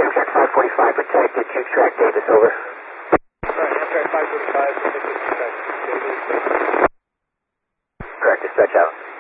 Amtrak 545 protected, check track Davis, over. Amtrak 545 protected, Davis. Correct, dispatch out.